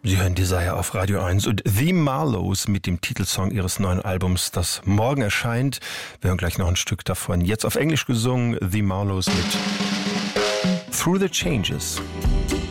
Sie hören Desire auf Radio 1 und The Marlows mit dem Titelsong ihres neuen Albums, das morgen erscheint. Wir hören gleich noch ein Stück davon. Jetzt auf Englisch gesungen, The Marlows mit Through the Changes.